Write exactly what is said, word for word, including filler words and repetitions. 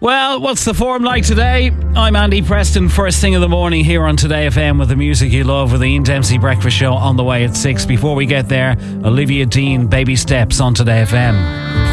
Well, what's the form like today? I'm Andy Preston, first thing in the morning here on Today F M with the music you love with the Ian Dempsey Breakfast Show on the way at six. Before we get there, Olivia Dean, Baby Steps on Today F M.